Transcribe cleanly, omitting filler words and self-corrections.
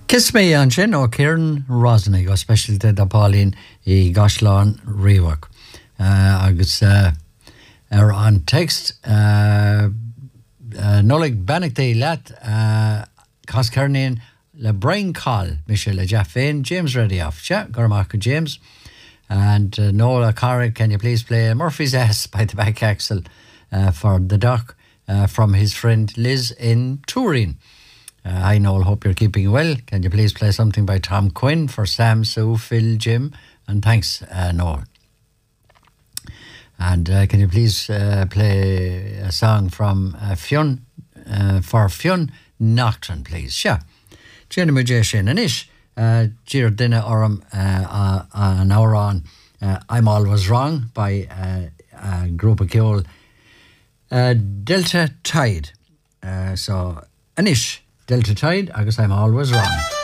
Kiss me an sin ó Kieran Rosnig ó specialte da Pauline I Gasláán Ríomhach. Agus an text nolig banachtaí leat Cas Kernian le Brian Call, Michelle le Jeff Fain, James Reddy off. Gormacha James. And Nola Carrick, can you please play Murphy's S by the back axle for the doc from his friend Liz in Turin. Hi Noel, hope you're keeping well. Can you please play something by Tom Quinn for Sam, Sue, Phil, Jim? And thanks, Noel. And can you please play a song from Fionn, for Fionn Nocturne, please? Sure. Jenna Mujeshin and Ish, Gir Dinner Oram, an hour on I'm Always Wrong by a group of Kjol. Delta Tide. So, Anish. Delta Tide, agus I'm always wrong.